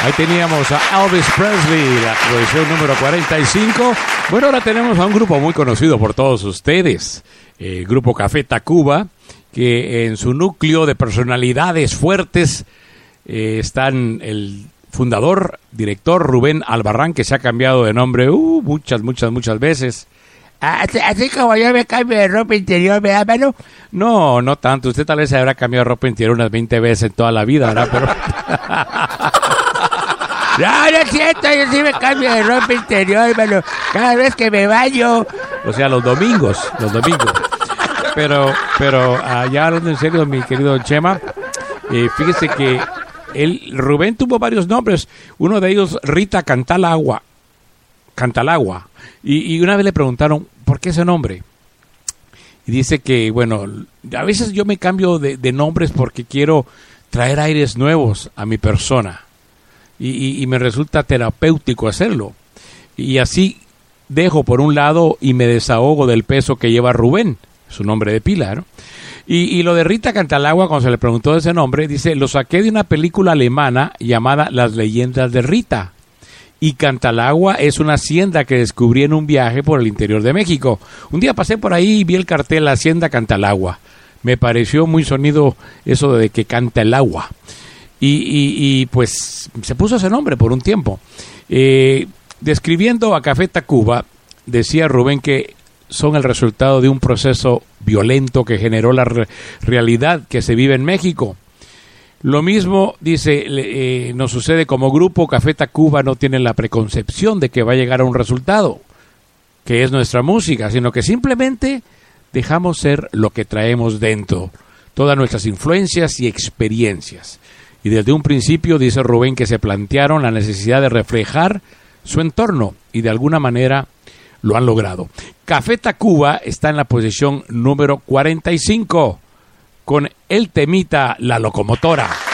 Ahí teníamos a Elvis Presley, la posición número 45. Bueno, ahora tenemos a un grupo muy conocido por todos ustedes, el grupo Café Tacuba, que en su núcleo de personalidades fuertes están el fundador, director Rubén Albarrán, que se ha cambiado de nombre muchas veces. Así como yo me cambio de ropa interior, ¿verdad, mano? No, no tanto. Usted tal vez se habrá cambiado de ropa interior unas 20 veces en toda la vida, ¿verdad? Pero... No es cierto, yo sí me cambio de ropa interior, mano. Cada vez que me baño. O sea, los domingos. Pero ya hablando en serio, mi querido Chema, fíjese que Rubén tuvo varios nombres. Uno de ellos, Rita Cantalagua. Y una vez le preguntaron, ¿por qué ese nombre? Y dice que, bueno, a veces yo me cambio de nombres porque quiero traer aires nuevos a mi persona. Y me resulta terapéutico hacerlo. Y así dejo por un lado y me desahogo del peso que lleva Rubén, su nombre de pila, ¿no? Y lo de Rita Cantalagua, cuando se le preguntó ese nombre, dice, lo saqué de una película alemana llamada Las leyendas de Rita. Y Cantalagua es una hacienda que descubrí en un viaje por el interior de México. Un día pasé por ahí y vi el cartel Hacienda Cantalagua. Me pareció muy sonido eso de que canta el agua. Y pues se puso ese nombre por un tiempo. Describiendo a Café Tacuba, decía Rubén que son el resultado de un proceso violento que generó la realidad que se vive en México. Lo mismo, dice, nos sucede como grupo. Café Tacuba no tiene la preconcepción de que va a llegar a un resultado, que es nuestra música, sino que simplemente dejamos ser lo que traemos dentro, todas nuestras influencias y experiencias. Y desde un principio, dice Rubén, que se plantearon la necesidad de reflejar su entorno y de alguna manera lo han logrado. Café Tacuba está en la posición número 45 con el temita La Locomotora.